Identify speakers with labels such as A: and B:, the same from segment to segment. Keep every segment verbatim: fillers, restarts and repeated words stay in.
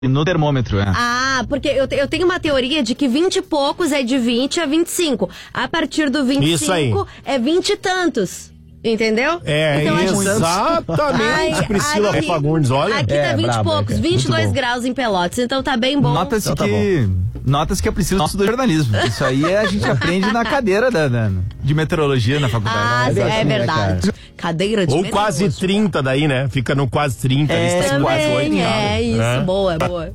A: No termômetro, é.
B: Ah, porque eu, te, eu tenho uma teoria de que vinte e poucos é de vinte a vinte e cinco. A partir do vinte e cinco é vinte e tantos. Entendeu?
C: É, então,
B: isso,
C: exatamente, ai, Priscila aqui, Fagundes, olha.
B: Aqui
C: é,
B: tá vinte e poucos, é. vinte e dois graus em Pelotas, então tá bem bom.
A: Nota-se
B: então,
A: que, tá nota-se que é preciso nosso do jornalismo. Isso aí a gente aprende na cadeira da, da, de meteorologia na faculdade.
B: Ah,
A: é,
B: é verdade. Né, cadeira de
C: Ou quase trinta daí, né? Fica no quase trinta.
B: É, também, quase oito, é isso, é. boa, boa.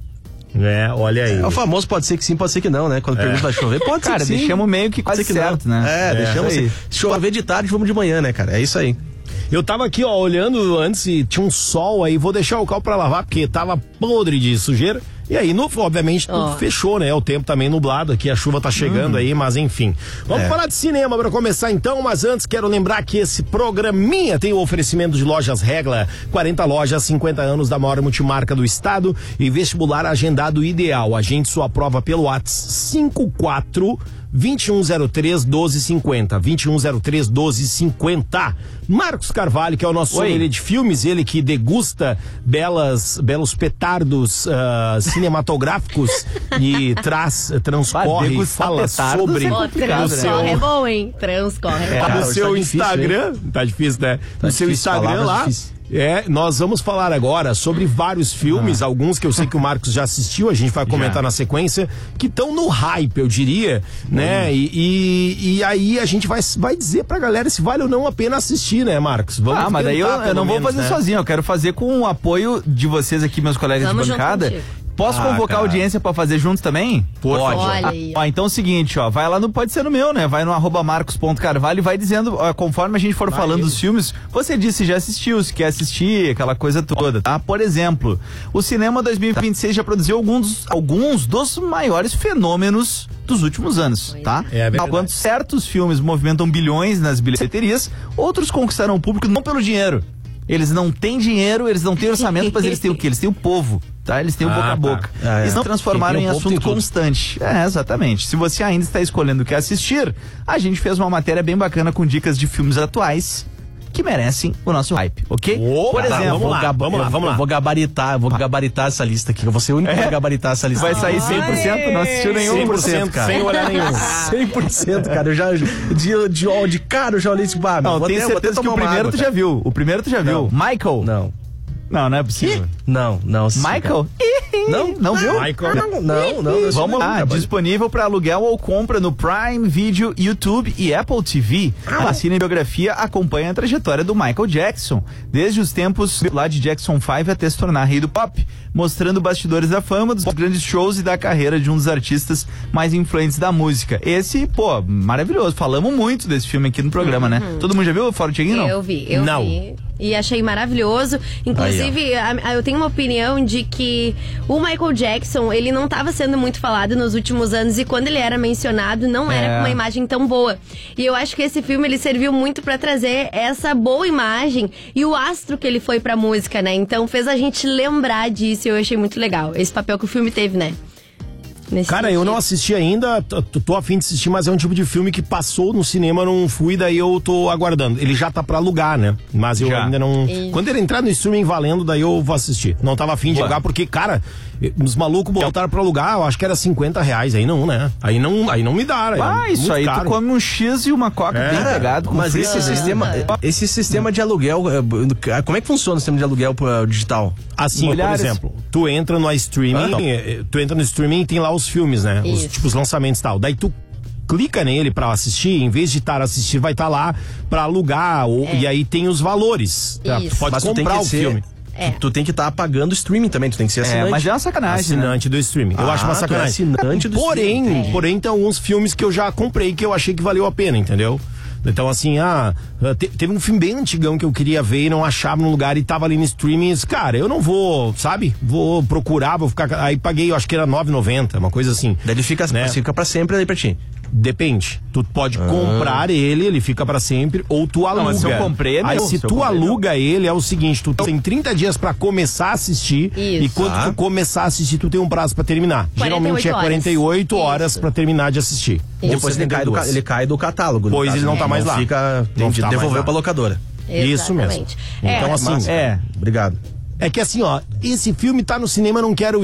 C: É, olha aí.
D: É, o famoso pode ser que sim, pode ser que não, né? Quando é. pergunta vai chover, pode
A: cara,
D: ser que sim.
A: deixamos meio que quase que certo,
D: não.
A: né?
D: É, é deixamos assim. Chover de tarde, vamos de manhã, né, cara? É isso aí.
C: Eu tava aqui, ó, olhando antes e tinha um sol aí, vou deixar o carro pra lavar porque tava podre de sujeira. E aí, no, obviamente, tudo oh. fechou, né? O tempo tá meio nublado aqui, a chuva tá chegando hum. aí, mas enfim. Vamos é. falar de cinema pra começar então, mas antes quero lembrar que esse programinha tem o oferecimento de Lojas Regla, quarenta lojas, cinquenta anos da maior multimarca do estado e vestibular agendado ideal. Agende sua prova pelo WhatsApp cinco quatro vinte e um zero três doze cinquenta, vinte e um zero três doze cinquenta. Marcos Carvalho, que é o nosso sommelier de filmes, ele que degusta belas, belos petardos uh, cinematográficos e traz, transcorre e fala sobre...
B: Oh, transcorre é bom, hein? Transcorre.
C: É,
B: é
C: no seu tá Instagram, difícil, tá difícil, né? Tá no seu Instagram lá... É, nós vamos falar agora sobre vários filmes, ah. alguns que eu sei que o Marcos já assistiu, a gente vai comentar já. na sequência, que estão no hype, eu diria, hum. né? E, e, e aí a gente vai, vai dizer pra galera se vale ou não a pena assistir, né, Marcos? Vamos
A: ah, mas daí eu, eu não menos, vou fazer né? sozinho, eu quero fazer com o apoio de vocês aqui, meus colegas Vamos de bancada. Posso ah, convocar a audiência pra fazer juntos também?
C: Pode.
B: Olha aí.
A: Ah, então é o seguinte, ó, vai lá no, pode ser no meu, né? Vai no arroba marcos ponto carvalho e vai dizendo, ó, conforme a gente for vai falando ele. dos filmes, você disse se já assistiu, se quer assistir, aquela coisa toda, tá? Por exemplo, o Cinema dois mil e vinte e seis já produziu alguns, alguns dos maiores fenômenos dos últimos anos, tá?
C: É verdade.
A: Enquanto certos filmes movimentam bilhões nas bilheterias, outros conquistaram o público não pelo dinheiro. Eles não têm dinheiro, eles não têm orçamento, mas eles têm o quê? Eles têm o povo, tá? Eles têm o ah, boca a boca. Tá. Ah, é. Eles não transformaram em assunto constante. É, exatamente. Se você ainda está escolhendo o que assistir, a gente fez uma matéria bem bacana com dicas de filmes atuais que merecem o nosso hype, ok?
D: Opa,
A: Por exemplo,
D: tá, vamos lá,
A: gab-
D: vamos lá, vamos lá. Eu vou gabaritar, vou gabaritar essa lista aqui. Eu vou ser o único que é. vai gabaritar essa lista.
A: Vai sair cem por cento? Não assistiu nenhum?
C: cem por cento, cara. Sem olhar nenhum.
D: cem por cento, cara. Eu já, de, de, de cara, eu já olhei esse bar.
A: Não, tenho certeza que o primeiro água, tu já viu. O primeiro tu já viu.
D: Não.
A: Michael?
D: Não.
A: Não, não é possível.
D: Não, não.
A: Michael? Não, não viu?
D: Michael. Não, não, não. não
A: Vamos lá,
D: não,
A: disponível para aluguel ou compra no Prime Video, YouTube e Apple T V. Ah. A cinebiografia acompanha a trajetória do Michael Jackson, desde os tempos lá de Jackson cinco até se tornar rei do pop, mostrando bastidores da fama, dos grandes shows e da carreira de um dos artistas mais influentes da música. Esse, pô, maravilhoso. Falamos muito desse filme aqui no programa, uhum. né? Todo mundo já viu, fora o Thiaguinho, não?
B: Eu vi, eu
A: não.
B: vi. E achei maravilhoso. Inclusive, Aí, a, a, eu tenho uma opinião de que o Michael Jackson, ele não estava sendo muito falado nos últimos anos e quando ele era mencionado, não era é. com uma imagem tão boa. E eu acho que esse filme, ele serviu muito pra trazer essa boa imagem e o astro que ele foi pra música, né? Então fez a gente lembrar disso e eu achei muito legal. Esse papel que o filme teve, né? Nesse
C: Cara, sentido. Eu não assisti ainda, tô, tô a fim de assistir, mas é um tipo de filme que passou no cinema, não fui, daí eu tô aguardando. Ele já tá pra alugar, né? Mas eu já. ainda não... Isso. Quando ele entrar no streaming valendo, daí eu vou assistir. Não tava a fim de alugar, porque, cara, os malucos botaram pra alugar, eu acho que era cinquenta reais, aí não, né? Aí não, aí não me dá, né?
A: Ah, isso aí, caro. Tu come um X e uma coca é. bem pegado. Com
D: mas esse sistema, esse sistema de aluguel, como é que funciona o sistema de aluguel pro digital?
C: Assim, Mulheres. por exemplo, tu entra no streaming, ah, tu entra no streaming e tem lá os filmes, né? Os, tipo, os lançamentos e tal. Daí tu clica nele pra assistir, em vez de estar assistindo, vai estar tá lá pra alugar, ou, é. e aí tem os valores. Tá? Tu pode mas comprar tu o ser, filme.
D: É. Tu, tu tem que estar tá pagando o streaming também, tu tem que ser assinante.
A: É, mas é uma sacanagem,
C: Assinante
A: né?
C: do streaming. Eu
D: ah,
C: acho uma sacanagem.
D: É assinante do
C: porém,
D: streaming.
C: porém, tem alguns filmes que eu já comprei que eu achei que valeu a pena, entendeu? Então, assim, ah, te, teve um filme bem antigão que eu queria ver e não achava no lugar e tava ali no streaming. E, cara, eu não vou, sabe? Vou procurar, vou ficar. Aí paguei, eu acho que era nove reais e noventa centavos, uma coisa assim.
D: Daí ele fica, né? fica pra sempre aí pra ti.
C: Depende. Tu pode ah. comprar ele, ele fica pra sempre, ou tu aluga. Não, mas
A: se eu comprei, é meu.
C: Aí se, se tu aluga não. ele, é o seguinte, tu tem trinta dias pra começar a assistir. Isso. E quando ah. tu começar a assistir, tu tem um prazo pra terminar. Geralmente é quarenta e oito horas Isso. pra terminar de assistir.
D: E depois ele cai, do, ele cai do catálogo.
C: Pois
D: caso,
C: ele não tá mais
D: não
C: lá.
D: Fica, tem que tá devolver pra locadora.
B: Exatamente.
C: Isso mesmo.
B: É,
C: então assim,
D: mas, é. Obrigado.
C: É que assim, ó, esse filme tá no cinema, eu não quero